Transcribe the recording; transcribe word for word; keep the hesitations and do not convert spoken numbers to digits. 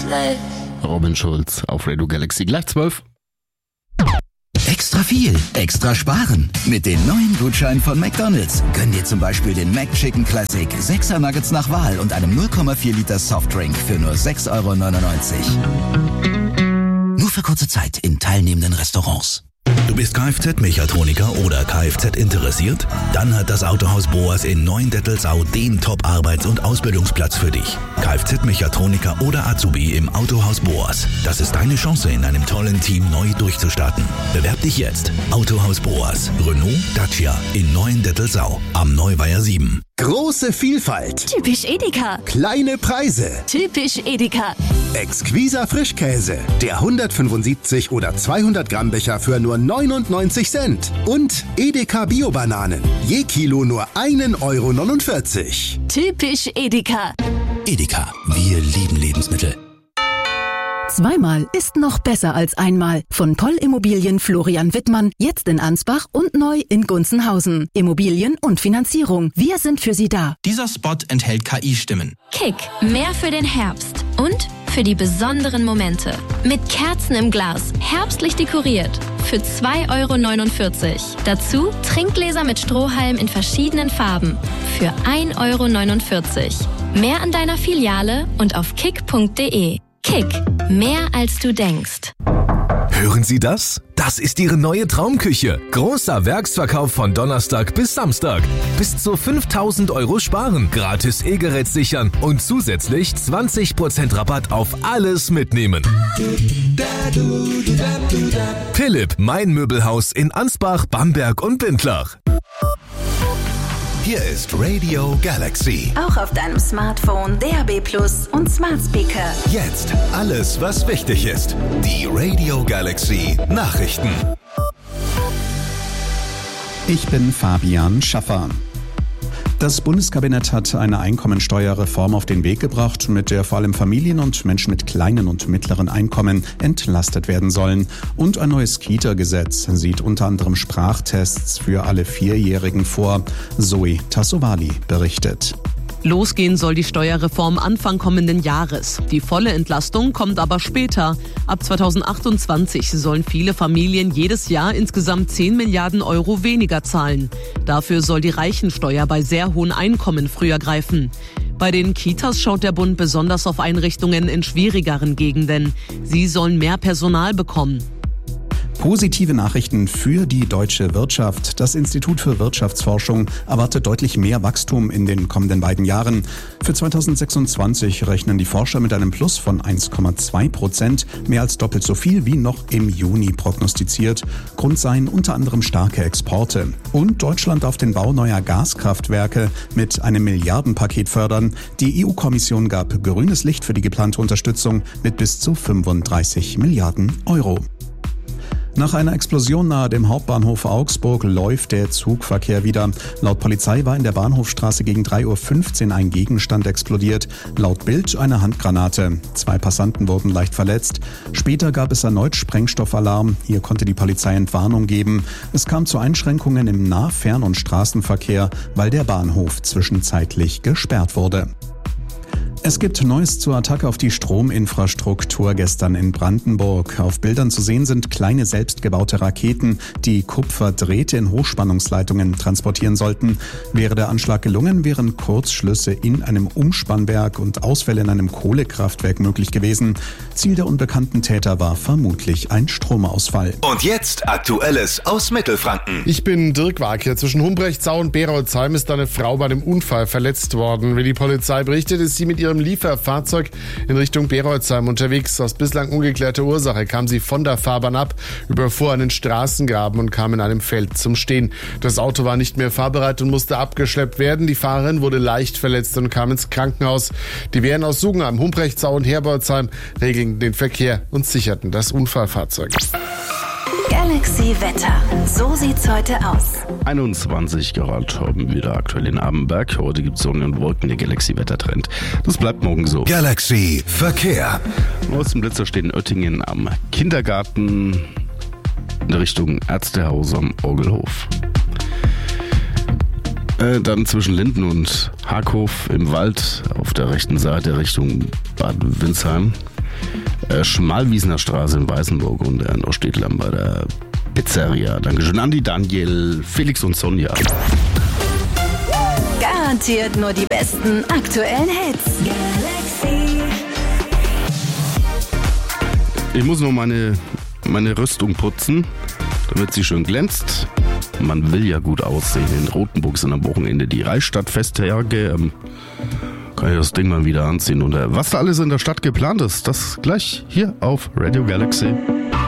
Robin Schulz auf Radio Galaxy. Gleich zwölf. Extra viel, extra sparen. Mit den neuen Gutscheinen von McDonald's. Gönn dir zum Beispiel den McChicken Classic, sechser Nuggets nach Wahl und einem null Komma vier Liter Softdrink für nur sechs Euro neunundneunzig. Nur für kurze Zeit in teilnehmenden Restaurants. Du bist Kfz-Mechatroniker oder Kfz interessiert? Dann hat das Autohaus Boas in Neuendettelsau den Top-Arbeits- und Ausbildungsplatz für dich. Kfz-Mechatroniker oder Azubi im Autohaus Boas. Das ist deine Chance, in einem tollen Team neu durchzustarten. Bewerb dich jetzt. Autohaus Boas. Renault Dacia in Neuendettelsau am Neuweiher sieben. Große Vielfalt. Typisch Edeka. Kleine Preise. Typisch Edeka. Exquiser Frischkäse. Der hundertfünfundsiebzig oder zweihundert Gramm Becher für nur neunundneunzig Cent. Und Edeka Bio-Bananen. Je Kilo nur ein Euro neunundvierzig. Typisch Edeka. Edeka. Wir lieben Lebensmittel. Zweimal ist noch besser als einmal. Von Poll Immobilien Florian Wittmann, jetzt in Ansbach und neu in Gunzenhausen. Immobilien und Finanzierung. Wir sind für Sie da. Dieser Spot enthält K I-Stimmen. Kick, mehr für den Herbst und für die besonderen Momente. Mit Kerzen im Glas, herbstlich dekoriert. Für zwei Euro neunundvierzig. Dazu Trinkgläser mit Strohhalm in verschiedenen Farben. Für ein Euro neunundvierzig. Mehr an deiner Filiale und auf kick punkt de. Kick, mehr als du denkst. Hören Sie das? Das ist Ihre neue Traumküche. Großer Werksverkauf von Donnerstag bis Samstag. Bis zu fünftausend Euro sparen, gratis E-Gerät sichern und zusätzlich zwanzig Prozent Rabatt auf alles mitnehmen. Philipp, mein Möbelhaus in Ansbach, Bamberg und Bindlach. Hier ist Radio Galaxy. Auch auf deinem Smartphone, D A B Plus und Smart Speaker. Jetzt alles, was wichtig ist. Die Radio Galaxy Nachrichten. Ich bin Fabian Schaffer. Das Bundeskabinett hat eine Einkommensteuerreform auf den Weg gebracht, mit der vor allem Familien und Menschen mit kleinen und mittleren Einkommen entlastet werden sollen. Und ein neues Kita-Gesetz sieht unter anderem Sprachtests für alle Vierjährigen vor. Zoe Tassovali berichtet. Losgehen soll die Steuerreform Anfang kommenden Jahres. Die volle Entlastung kommt aber später. Ab zweitausendachtundzwanzig sollen viele Familien jedes Jahr insgesamt zehn Milliarden Euro weniger zahlen. Dafür soll die Reichensteuer bei sehr hohen Einkommen früher greifen. Bei den Kitas schaut der Bund besonders auf Einrichtungen in schwierigeren Gegenden. Sie sollen mehr Personal bekommen. Positive Nachrichten für die deutsche Wirtschaft. Das Institut für Wirtschaftsforschung erwartet deutlich mehr Wachstum in den kommenden beiden Jahren. Für zweitausendsechsundzwanzig rechnen die Forscher mit einem Plus von eins Komma zwei Prozent, mehr als doppelt so viel wie noch im Juni prognostiziert. Grund seien unter anderem starke Exporte. Und Deutschland darf den Bau neuer Gaskraftwerke mit einem Milliardenpaket fördern. Die E U-Kommission gab grünes Licht für die geplante Unterstützung mit bis zu fünfunddreißig Milliarden Euro. Nach einer Explosion nahe dem Hauptbahnhof Augsburg läuft der Zugverkehr wieder. Laut Polizei war in der Bahnhofstraße gegen drei Uhr fünfzehn ein Gegenstand explodiert. Laut Bild eine Handgranate. Zwei Passanten wurden leicht verletzt. Später gab es erneut Sprengstoffalarm. Hier konnte die Polizei Entwarnung geben. Es kam zu Einschränkungen im Nah-, Fern- und Straßenverkehr, weil der Bahnhof zwischenzeitlich gesperrt wurde. Es gibt Neues zur Attacke auf die Strominfrastruktur gestern in Brandenburg. Auf Bildern zu sehen sind kleine selbstgebaute Raketen, die Kupferdrähte in Hochspannungsleitungen transportieren sollten. Wäre der Anschlag gelungen, wären Kurzschlüsse in einem Umspannwerk und Ausfälle in einem Kohlekraftwerk möglich gewesen. Ziel der unbekannten Täter war vermutlich ein Stromausfall. Und jetzt Aktuelles aus Mittelfranken. Ich bin Dirk Wagner. Zwischen Humbrechtsau und Berolzheim ist eine Frau bei einem Unfall verletzt worden. Wie die Polizei berichtet, ist sie mit ihrem Lieferfahrzeug in Richtung Berolzheim unterwegs. Aus bislang ungeklärter Ursache kam sie von der Fahrbahn ab, überfuhr einen Straßengraben und kam in einem Feld zum Stehen. Das Auto war nicht mehr fahrbereit und musste abgeschleppt werden. Die Fahrerin wurde leicht verletzt und kam ins Krankenhaus. Die Wehren aus Sugenheim, Humbrechtsau und Herbolzheim regeln den Verkehr und sicherten das Unfallfahrzeug. Galaxy Wetter. So sieht's heute aus. einundzwanzig Grad haben wir da aktuell in Abenberg. Heute gibt es Sonne und Wolken, der Galaxy-Wettertrend. Das bleibt morgen so. Galaxy Verkehr. Aus dem Blitzer stehen Oettingen am Kindergarten in Richtung Ärztehaus am Orgelhof. Äh, dann zwischen Linden und Hackhof im Wald auf der rechten Seite Richtung Bad Windsheim. äh, Schmalwiesener Straße in Weißenburg und der noch steht dann bei der Pizzeria. Dankeschön, Andi, Daniel, Felix und Sonja. Garantiert nur die besten aktuellen Hits. Galaxy. Ich muss noch meine, meine Rüstung putzen, damit sie schön glänzt. Man will ja gut aussehen. In Rothenburg sind am Wochenende die Reichsstadtfesttage. Ähm, kann ich das Ding mal wieder anziehen. Und äh, was da alles in der Stadt geplant ist, das gleich hier auf Radio Galaxy.